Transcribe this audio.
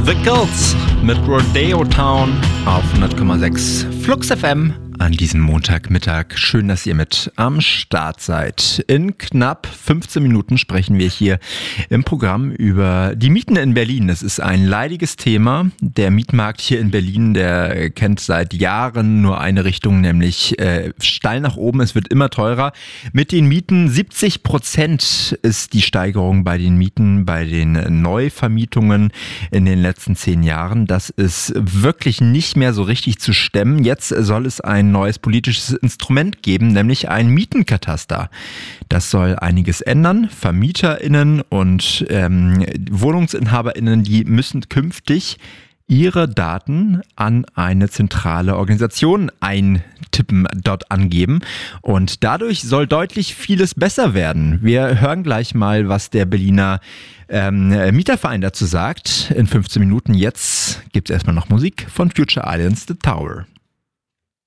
The Girls mit Rodeo Town auf 100,6 Flux FM an diesem Montagmittag. Schön, dass ihr mit am Start seid. In knapp 15 Minuten sprechen wir hier im Programm über die Mieten in Berlin. Das ist ein leidiges Thema. Der Mietmarkt hier in Berlin, der kennt seit Jahren nur eine Richtung, nämlich steil nach oben. Es wird immer teurer. Mit den Mieten 70% ist die Steigerung bei den Mieten, bei den Neuvermietungen in den letzten 10 Jahren. Das ist wirklich nicht mehr so richtig zu stemmen. Jetzt soll es ein neues politisches Instrument geben, nämlich ein Mietenkataster. Das soll einiges ändern. VermieterInnen und WohnungsinhaberInnen, die müssen künftig ihre Daten an eine zentrale Organisation eintippen, dort angeben. Und dadurch soll deutlich vieles besser werden. Wir hören gleich mal, was der Berliner Mieterverein dazu sagt. In 15 Minuten. Jetzt gibt es erstmal noch Musik von Future Islands, The Tower.